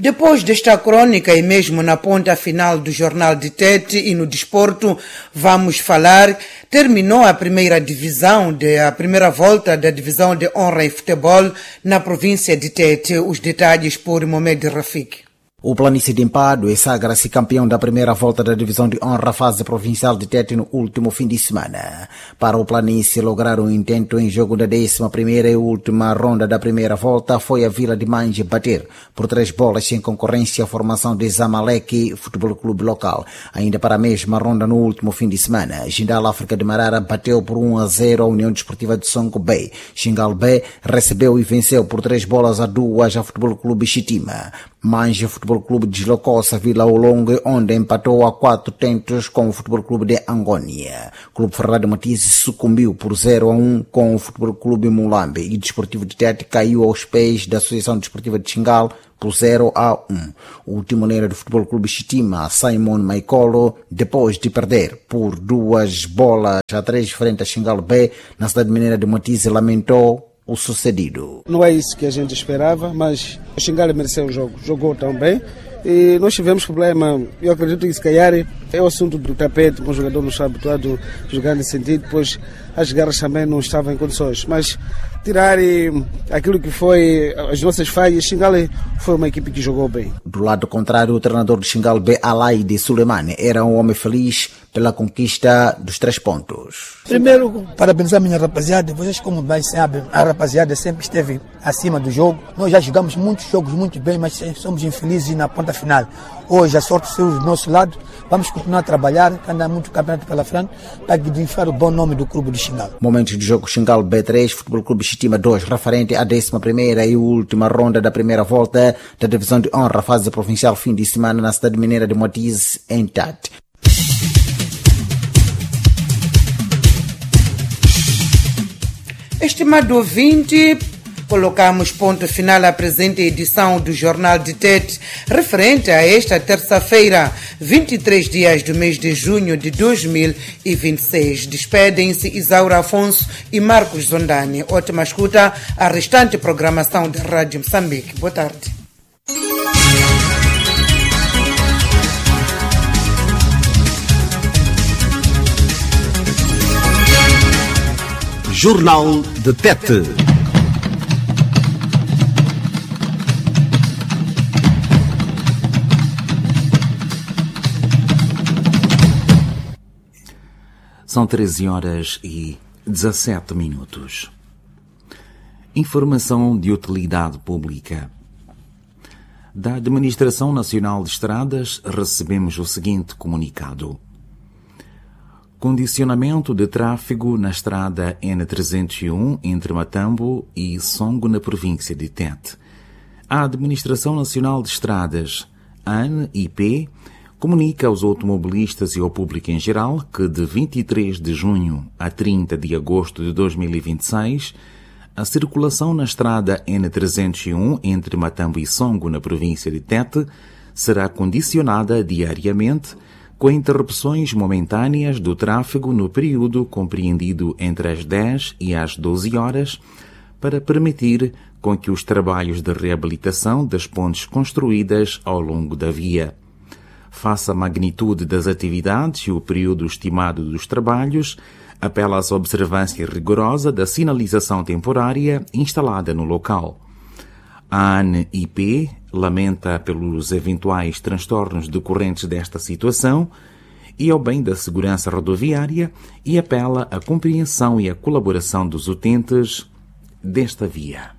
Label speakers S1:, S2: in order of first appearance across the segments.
S1: Depois desta crônica e mesmo na ponta final do Jornal de Tete e no desporto, vamos falar, terminou a primeira volta da divisão de honra em futebol na província de Tete. Os detalhes por Mohamed Rafik.
S2: O Planície de Empadue sagra-se campeão da primeira volta da divisão de honra fase provincial de Tete no último fim de semana. Para o Planície lograr um intento em jogo da 11ª e última ronda da primeira volta foi a Vila de Manje bater por 3 bolas sem concorrência a formação de Zamalek Futebol Clube local. Ainda para a mesma ronda no último fim de semana, Jindal África de Marara bateu por 1-0 a União Desportiva de Songo Bay. Xingal B recebeu e venceu por 3-2 a Futebol Clube Chitima. Manje Futebol Clube deslocou-se a Vila Olongue, onde empatou a 4 tentos com o Futebol Clube de Angônia. Clube Ferrado Matisse sucumbiu por 0-1 com o Futebol Clube Mulambe e o Desportivo de Tete caiu aos pés da Associação Desportiva de Xingal por 0-1. O timoneiro do Futebol Clube Chitima, Simon Maicolo, depois de perder por 2-3 frente a Xingal B, na cidade mineira de Matisse, lamentou o sucedido.
S3: Não é isso que a gente esperava, mas o Xingal mereceu o jogo, jogou tão bem. E nós tivemos problema, eu acredito que se calhar é o assunto do tapete, o jogador não está habituado a jogar nesse sentido, pois as garras também não estavam em condições. Mas tirar aquilo que foi as nossas falhas, Xingal foi uma equipe que jogou bem.
S2: Do lado contrário, o treinador do Xingal B, Alaide Suleimane, era um homem feliz pela conquista dos 3 pontos.
S4: Primeiro, parabenizar a minha rapaziada. Vocês, como bem sabem, a rapaziada sempre esteve acima do jogo. Nós já jogamos muitos jogos muito bem, mas somos infelizes na ponta final. Hoje a sorte saiu do nosso lado. Vamos continuar a trabalhar, que anda muito campeonato pela frente, para dignificar o bom nome do clube do Xingal.
S2: Momentos de jogo: Xingal B3, Futebol Clube Chitima 2, referente à 11ª e última ronda da primeira volta da divisão de honra fase provincial fim de semana na cidade mineira de Moatize, em Tete.
S1: Estimado ouvinte, colocamos ponto final à presente edição do Jornal de Tete, referente a esta terça-feira, 23 dias do mês de junho de 2026. Despedem-se Isaura Afonso e Marcos Zondani. Ótima escuta à restante programação da Rádio Moçambique. Boa tarde.
S5: Jornal de Tete.
S6: São 13h17. Informação de utilidade pública. Da Administração Nacional de Estradas recebemos o seguinte comunicado. Condicionamento de tráfego na estrada N301 entre Matambo e Songo, na província de Tete. A Administração Nacional de Estradas, ANIP, comunica aos automobilistas e ao público em geral que de 23 de junho a 30 de agosto de 2026, a circulação na estrada N301 entre Matambo e Songo, na província de Tete, será condicionada diariamente com interrupções momentâneas do tráfego no período compreendido entre as 10 e as 12 horas, para permitir com que os trabalhos de reabilitação das pontes construídas ao longo da via. Face à magnitude das atividades e o período estimado dos trabalhos, apela à observância rigorosa da sinalização temporária instalada no local. A ANIP lamenta pelos eventuais transtornos decorrentes desta situação e ao bem da segurança rodoviária e apela à compreensão e à colaboração dos utentes desta via.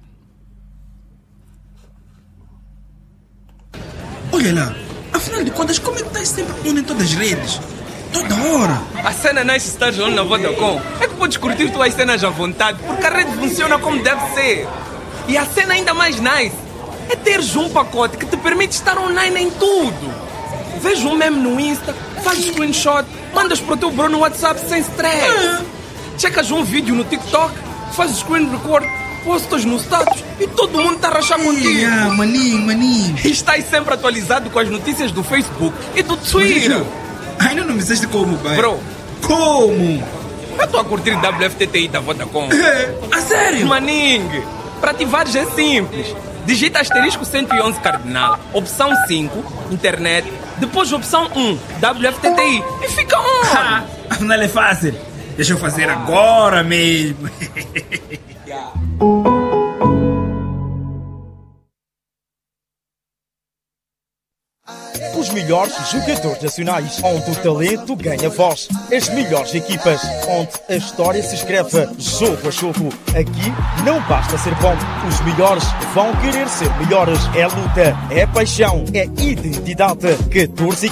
S7: Olha lá, afinal de contas, como é que estás sempre on em todas as redes? Toda hora.
S8: A cena não é estar on na Vodacom. É que podes curtir tuas cenas à vontade, porque a rede funciona como deve ser. E a cena ainda mais nice é teres um pacote que te permite estar online em tudo. Veja um meme no Insta, fazes screenshot, mandas para o teu bro no WhatsApp sem stress. Checas um vídeo no TikTok, fazes screen record, postas no status e todo mundo está a rachar contigo.
S7: Maninho.
S8: E estás sempre atualizado com as notícias do Facebook e do Twitter.
S7: Ainda não me disseste como, pai?
S8: Bro,
S7: como?
S8: Eu estou a curtir WFTTI da Vodacom.
S7: A sério?
S8: Maninho, para ativares é simples. digita asterisco 111 cardinal, opção 5, internet, depois opção 1, WFTTI e fica on!
S7: Afinal é fácil. Deixa eu fazer agora mesmo.
S5: Os melhores jogadores nacionais, onde o talento ganha voz. As melhores equipas, onde a história se escreve jogo a jogo. Aqui não basta ser bom. Os melhores vão querer ser melhores. É luta, é paixão, é identidade. 14